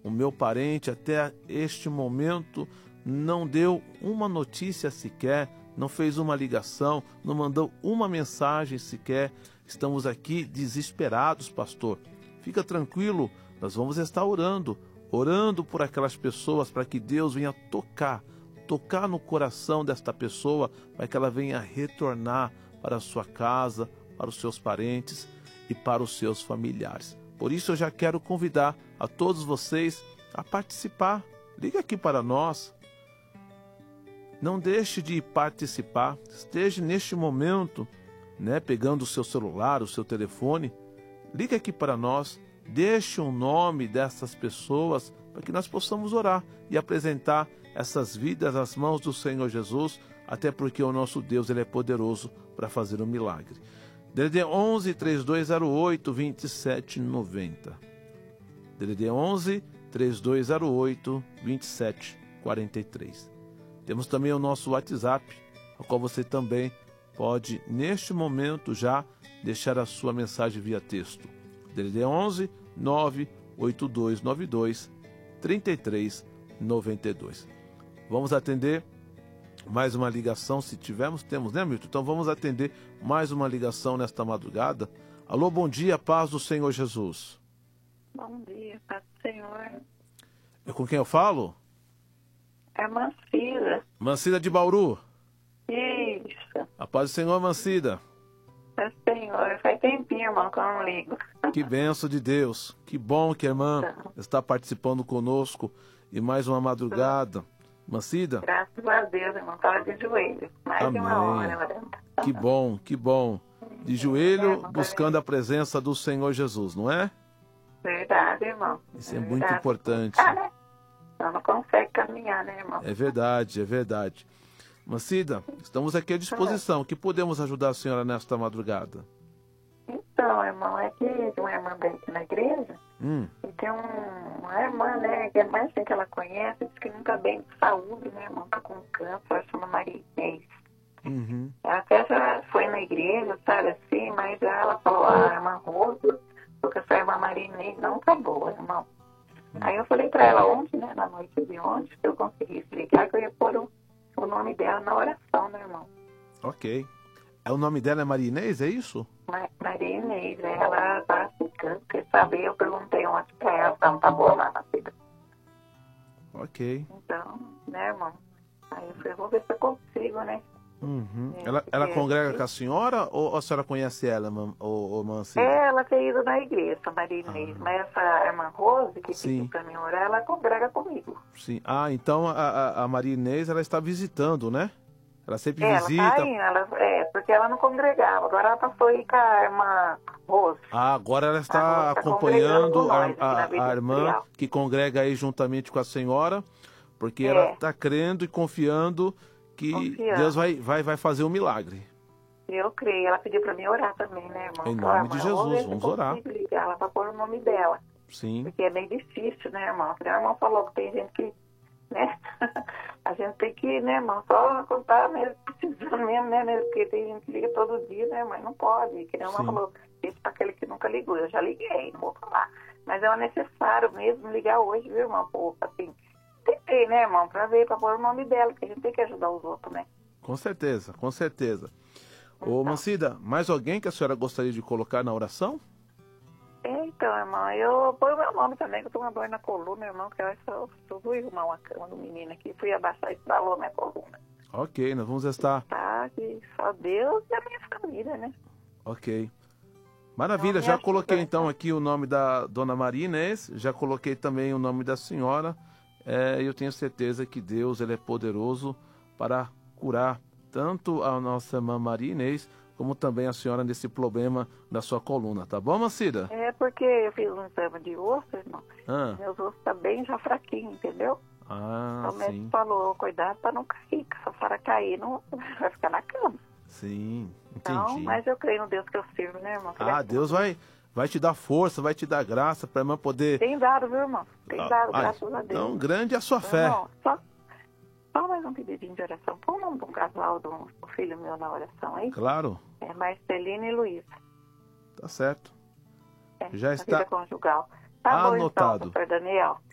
o meu parente até este momento não deu uma notícia sequer, não fez uma ligação, não mandou uma mensagem sequer. Estamos aqui desesperados, pastor. Fica tranquilo, nós vamos estar orando por aquelas pessoas para que Deus venha tocar no coração desta pessoa, para que ela venha retornar para a sua casa, para os seus parentes e para os seus familiares. Por isso eu já quero convidar a todos vocês a participar. Liga aqui para nós. Não deixe de participar. Esteja neste momento, pegando o seu celular, o seu telefone. Liga aqui para nós. Deixe o nome dessas pessoas para que nós possamos orar e apresentar essas vidas às mãos do Senhor Jesus, até porque o nosso Deus ele é poderoso para fazer um milagre. DDD 11 3208 2790. DDD 11 3208 2743. Temos também o nosso WhatsApp, ao qual você também pode, neste momento, já deixar a sua mensagem via texto. DDD 11 98292 3392. Vamos atender mais uma ligação, se temos, né, Milton? Então vamos atender mais uma ligação nesta madrugada. Alô, bom dia, paz do Senhor Jesus. Bom dia, paz do Senhor. É com quem eu falo? É Mancida. Mancida de Bauru. Isso. A paz do Senhor, Mancida. É, Senhor. Faz tempinho, irmão, que eu não ligo. Que bênção de Deus. Que bom que a irmã está participando conosco em mais uma madrugada. Mancida? Graças a Deus, irmão. Estava de joelho. Mais de uma hora orando. Que bom, que bom. De joelho, buscando a presença do Senhor Jesus, não é? Verdade, irmão. Isso é muito importante. Né? Então não consegue caminhar, né, irmão? É verdade, é verdade. Mancida, estamos aqui à disposição. O que podemos ajudar a senhora nesta madrugada? Então, irmão, é que tem uma irmã bem aqui na igreja, e tem uma irmã, né, que é mais assim que ela conhece, diz que nunca bem de saúde, né, irmão, tá com câncer, ela chama Maria Inês. Ela até já foi na igreja, sabe assim, mas ela falou, a irmã Rosa, porque essa irmã Maria Inês não tá boa, irmão. Aí eu falei pra ela ontem, né, na noite de ontem, se eu conseguisse ligar, que eu ia pôr o nome dela na oração, né, irmão? Ok. O nome dela é Maria Inês, é isso? Maria Inês, ela tá ficando, quer saber, eu perguntei ontem pra ela, ela não tá boa lá na vida. Ok. Então, né, irmão? Aí eu falei, vou ver se eu consigo, né? Ela congrega com a senhora ou a senhora conhece ela, Mancida? Ela tem ido na igreja, Maria Inês, mas essa irmã Rose, que pediu pra mim orar, ela congrega comigo. Sim. Ah, então a Maria Inês, ela está visitando, né? Ela sempre visita. Ela tá indo, porque ela não congregava, agora ela passou aí com a irmã Rose. Ah, agora ela está acompanhando a irmã que congrega aí juntamente com a senhora, porque ela está crendo e confiando que Deus vai fazer um milagre. Eu creio. Ela pediu para mim orar também, né, irmão? Em nome de Jesus, vamos orar. Eu ligar ela para pôr o nome dela. Sim. Porque é bem difícil, né, irmão? A irmã falou que tem gente que, né? A gente tem que, né, irmão? Só contar mesmo, precisando mesmo, né? Porque tem gente que liga todo dia, né, mas não pode. Que a irmã falou, isso para aquele que nunca ligou. Eu já liguei, não vou falar. Mas é necessário mesmo ligar hoje, viu, irmão? Pô, assim, tentei, né, irmão? Para ver, para pôr o nome dela, porque a gente tem que ajudar os outros, né? Com certeza, com certeza. Ô, Mancida, mais alguém que a senhora gostaria de colocar na oração? Então, irmão, eu ponho o meu nome também, que eu tô com uma dor na coluna, irmão, que eu fui arrumar uma cama do menino aqui, fui abaixar e estralou minha coluna. Ok, nós vamos estar... Tá, que só Deus e a minha família, né? Ok. Maravilha, já coloquei então aqui o nome da dona Maria Inês, já coloquei também o nome da senhora, eu tenho certeza que Deus ele é poderoso para curar tanto a nossa irmã Maria Inês, como também a senhora nesse problema da sua coluna, tá bom, Mancida? É porque eu fiz um exame de osso, irmão, meus ossos tá bem já fraquinhos, entendeu? Ah, então, o médico falou, cuidado para não cair, que se a senhora cair, não vai ficar na cama. Sim, entendi. Então, mas eu creio no Deus que eu sirvo, né, irmão? Deus vai te dar força, vai te dar graça para a irmã poder... Tem dado, viu, irmão? Tem dado, graças a Deus. Então, grande é a sua fé. Irmão, só mais um pedidinho de oração. Põe o nome do casal do filho meu na oração aí. Claro. É Marcelina e Luísa. Tá certo. Já está vida conjugal. Tá anotado. Bom, então, Dr. Daniel.